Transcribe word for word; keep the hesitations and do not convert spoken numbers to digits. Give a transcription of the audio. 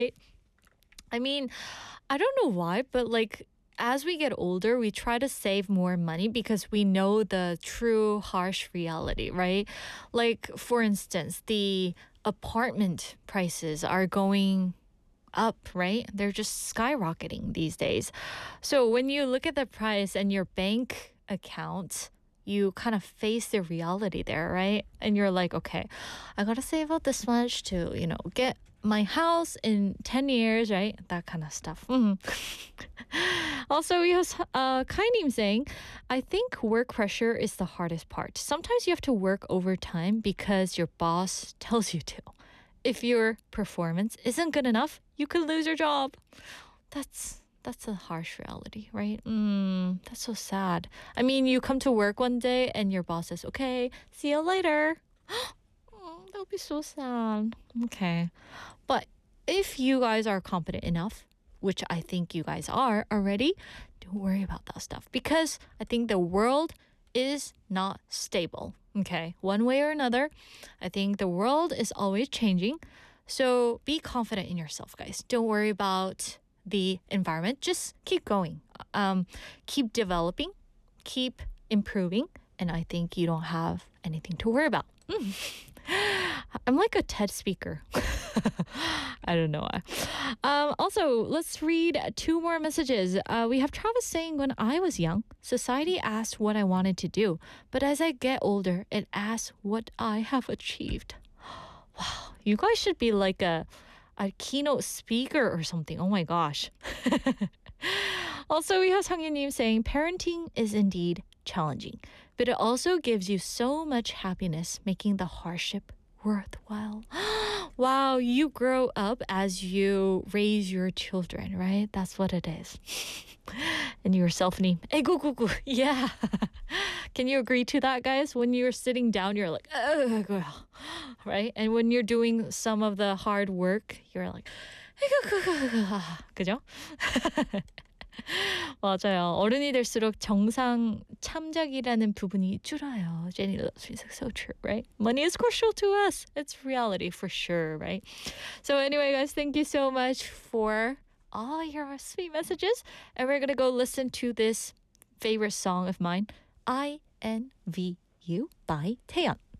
I mean, I don't know why, but like as we get older, we try to save more money because we know the true harsh reality, right? Like, for instance, the apartment prices are going up, right? They're just skyrocketing these days. So when you look at the price and your bank account, you kind of face the reality there, right? And you're like, okay, I gotta save up this much to, you know, get my house in ten years, right? That kind of stuff. Mhm. Also, we have uh, Kainim saying, I think work pressure is the hardest part. Sometimes you have to work overtime because your boss tells you to. If your performance isn't good enough, you could lose your job. That's that's a harsh reality, right? Mm, that's so sad. I mean, you come to work one day and your boss says, "Okay, see you later." Oh, that would be so sad. Okay, but if you guys are competent enough, which I think you guys are already, don't worry about that stuff because I think the world is not stable. Okay, one way or another, I think the world is always changing. So be confident in yourself, guys. Don't worry about the environment. Just keep going. Um, keep developing, keep improving, and I think you don't have anything to worry about. Mm. I'm like a TED speaker. I don't know why. Um, also, let's read two more messages. Uh, we have Travis saying, when I was young, society asked what I wanted to do. But as I get older, it asks what I have achieved. Wow, you guys should be like a, a keynote speaker or something. Oh my gosh. Also, we have Sang-Yunim saying, parenting is indeed challenging, but it also gives you so much happiness, making the hardship worthwhile. Wow, you grow up as you raise your children, right? That's what it is. And yourself, ni, eh, go, go, go. Yeah. Can you agree to that, guys? When you're sitting down, you're like, ugh, right? And when you're doing some of the hard work, you're like, 그죠? 맞아요. 어른이 될수록 정상 참작이라는 부분이 줄어요. Jenny loves me so true, right? Money is crucial to us. It's reality for sure, right? So anyway, guys, thank you so much for all your sweet messages. And we're gonna go listen to this favorite song of mine, I N V U by Taeyeon.